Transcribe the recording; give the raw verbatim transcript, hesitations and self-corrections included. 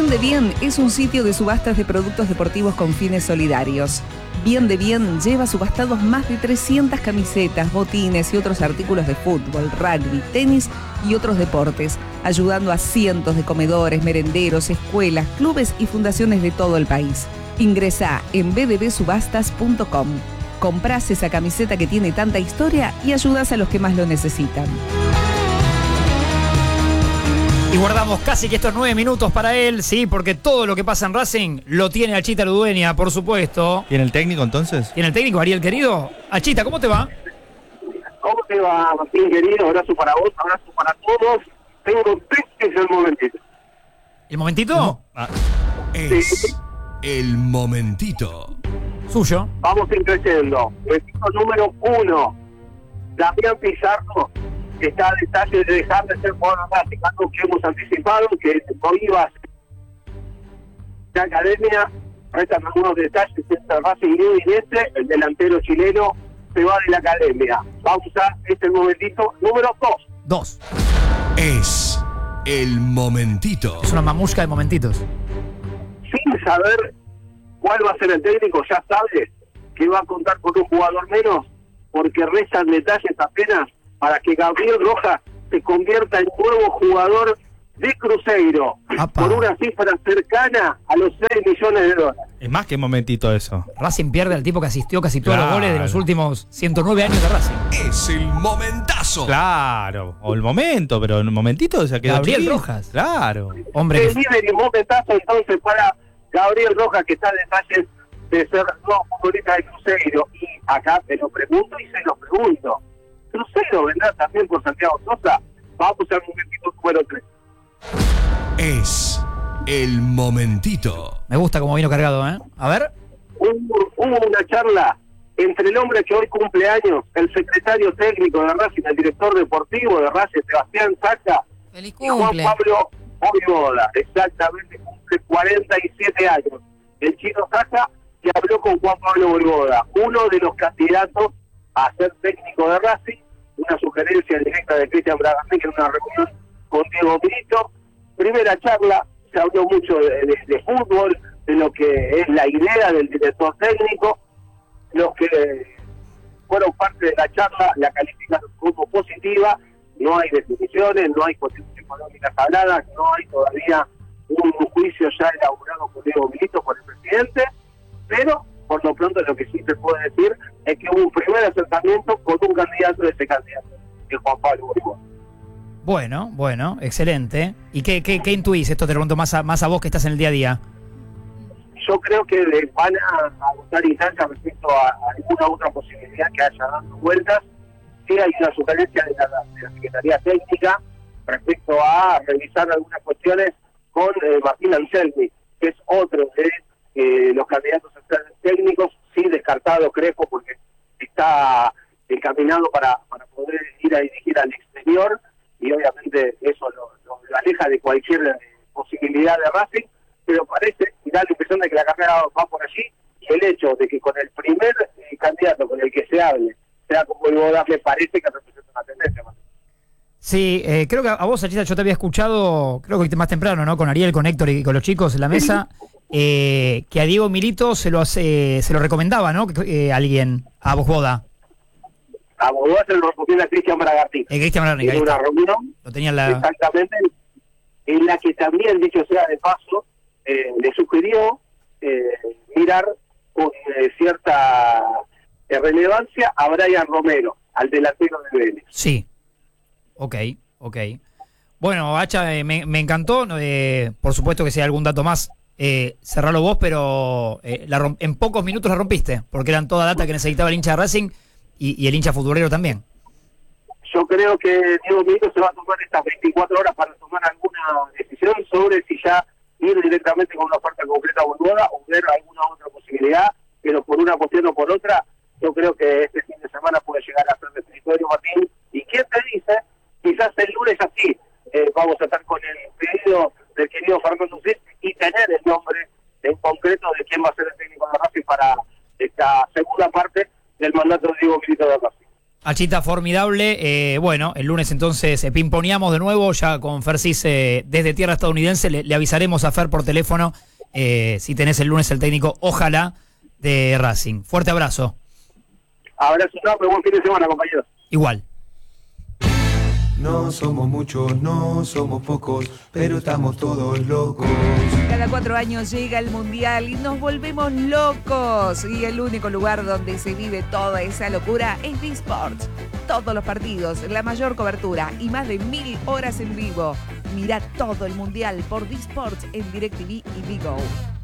Bien de Bien es un sitio de subastas de productos deportivos con fines solidarios. Bien de Bien lleva subastados más de trescientas camisetas, botines y otros artículos de fútbol, rugby, tenis y otros deportes, ayudando a cientos de comedores, merenderos, escuelas, clubes y fundaciones de todo el país. Ingresá en b d b subastas punto com. Comprás esa camiseta que tiene tanta historia y ayudás a los que más lo necesitan. Y guardamos casi que estos nueve minutos para él, sí, porque todo lo que pasa en Racing lo tiene Achita Ludueña, por supuesto. ¿Tiene el técnico entonces? ¿Tiene el técnico, Ariel querido? Achita, ¿cómo te va? ¿Cómo te va, Martín querido? Abrazo para vos, abrazo para todos. Tengo tres en el momentito. ¿El momentito? No. Ah. Es Sí. el momentito. Suyo. Vamos a ir creciendo. Momentito número uno. Damián Pizarro está a detalle de dejar de ser jugador básico, algo que hemos anticipado, que no iba a ser la academia. Restan algunos detalles entre Racing y este, el delantero chileno se va de la academia. Vamos a este momentito número dos. Dos. Es el momentito. Es una mamusca de momentitos. Sin saber cuál va a ser el técnico, ya sabe que va a contar con un jugador menos, porque restan detalles apenas para que Gabriel Rojas se convierta en nuevo jugador de Cruzeiro, Apa. por una cifra cercana a los seis millones de dólares. Es más que momentito eso. Racing pierde al tipo que asistió casi todos Claro. los goles de los últimos ciento nueve años de Racing. Es el momentazo. Claro, o el momento, pero el momentito se quedó Gabriel chiquito. Rojas. Claro. Hombre, El que... líder y momentazo entonces para Gabriel Rojas, que está en detalles de ser nuevo futbolista de Cruzeiro. Y acá te lo pregunto y se lo pregunto. ¿Cruzeiro vendrá también por Santiago Sosa? Vamos al momentito número tres. Es el momentito. me gusta cómo vino cargado, ¿eh? A ver. Hubo, hubo una charla entre el hombre que hoy cumple años, el secretario técnico de Racing, el director deportivo de Racing, Sebastián Saca, Feliz y Juan cumple. Pablo Voivoda, exactamente, cumple cuarenta y siete años. El chino Saca que habló con Juan Pablo Voivoda, uno de los candidatos a ser técnico de Racing, una sugerencia directa de Cristian Bragarnik en una reunión con Diego Milito. Primera charla, se habló mucho de, de, de fútbol, de lo que es la idea del director técnico. Los que fueron parte de la charla la calificaron como positiva. No hay definiciones, no hay cuestiones económicas habladas, no hay todavía un juicio ya elaborado por Diego Milito, por el presidente, pero por lo pronto lo que sí se puede decir es que hubo un primer acercamiento con un candidato de ese candidato, que es Juan Pablo Voivoda. Bueno, bueno, excelente. ¿Y qué, qué, qué intuís? Esto te pregunto más a, más a vos que estás en el día a día. Yo creo que le van a, a buscar instancias respecto a, a alguna otra posibilidad que haya dando vueltas. Sí hay una sugerencia de la, de la Secretaría Técnica respecto a revisar algunas cuestiones con eh, Martín Anselmi, que es otro de eh, los candidatos a ser técnicos, sí descartado Crespo porque está encaminado para, para poder ir a dirigir al exterior y obviamente eso lo, lo, lo aleja de cualquier eh, posibilidad de Racing, pero parece, y da la impresión de que la carrera va por allí, y el hecho de que con el primer eh, candidato con el que se hable sea como Voivoda, me parece que representa una tendencia más. Sí, eh, creo que a vos, Achita, yo te había escuchado, creo que más temprano, ¿no? Con Ariel, con Héctor y con los chicos en la mesa, eh, que a Diego Milito se lo, hace, se lo recomendaba, ¿no? Eh, alguien, a Voivoda. A Voivoda se lo recomienda Cristian Bragarnik. Eh, Cristian Bragarnik, En ahí una está. reunión, Lo tenía en la... exactamente, en la que también, dicho sea de paso, eh, le sugirió eh, mirar con eh, cierta eh, relevancia a Brian Romero, al delantero de Vélez. Sí. Ok, ok. Bueno, Hacha, eh, me, me encantó. Eh, por supuesto que si hay algún dato más, eh, cerralo vos, pero eh, la romp- en pocos minutos la rompiste, porque eran toda data que necesitaba el hincha de Racing y, y el hincha futbolero también. Yo creo que Diego Milito se va a tomar estas veinticuatro horas para tomar alguna decisión sobre si ya ir directamente con una oferta concreta a Voivoda o ver alguna otra posibilidad, pero por una cuestión o por otra, yo creo que este fin de semana puede llegar a ser definitorio, Martín. ¿Y quién te dice? Quizás el lunes así eh, vamos a estar con el pedido del querido Fernando Cis y tener el nombre en concreto de quién va a ser el técnico de Racing para esta segunda parte del mandato de Diego Milito de Racing. Achita, formidable. Eh, bueno, el lunes entonces eh, pimponeamos de nuevo, ya con Fersis eh, desde tierra estadounidense. Le, le avisaremos a Fer por teléfono eh, si tenés el lunes el técnico, ojalá, de Racing. Fuerte abrazo. Abrazo, pero buen fin de semana, compañeros. Igual. No somos muchos, no somos pocos, pero estamos todos locos. Cada cuatro años llega el Mundial y nos volvemos locos. Y el único lugar donde se vive toda esa locura es D-Sports. Todos los partidos, la mayor cobertura y más de mil horas en vivo. Mirá todo el Mundial por D-Sports en DirecTV y Vigo.